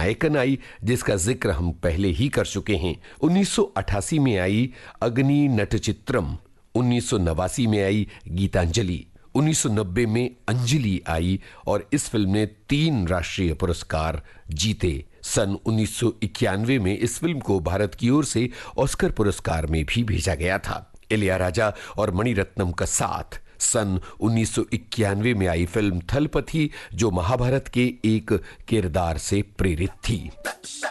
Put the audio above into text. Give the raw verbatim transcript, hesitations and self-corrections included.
नायकन आई, जिसका जिक्र हम पहले ही कर चुके हैं। उन्नीस सौ अठासी में आई अग्नि नटचित्रम, उन्नीस सौ नवासी में आई गीतांजलि, उन्नीस सौ नब्बे में अंजलि आई और इस फिल्म ने तीन राष्ट्रीय पुरस्कार जीते। सन उन्नीस सौ इक्यानवे में इस फिल्म को भारत की ओर से ऑस्कर पुरस्कार में भी भेजा गया था। इलैयाराजा और मणिरत्नम का साथ। सन उन्नीस सौ इक्यानवे में आई फिल्म थलपति, जो महाभारत के एक किरदार से प्रेरित थी।